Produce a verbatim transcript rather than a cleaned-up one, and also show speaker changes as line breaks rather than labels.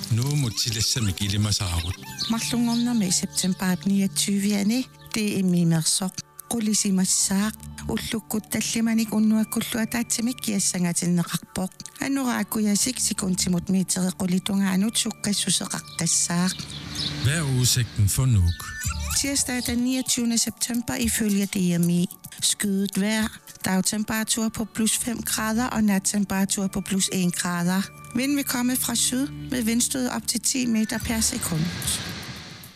Nu må tillæse med gilde mig saarut.
Marlungomna med september niogtyve. Det er mimerso. Qulisimassaaq ullukkuttallimanik unnuakkulluataatsimik kiassangatinneqarpoq anuraakuyasik sikuntimut miiterequlitungaanut sukkassuseqaqqassaaq.
Hvad er udsigten for Nuuk?
Tirsdag den niogtyvende september ifølge D M I. Skyet vejr. Dagtemperatur på plus fem grader og nattemperatur på plus en grader. Vind vil komme fra syd med vindstød op til ti meter per sekund.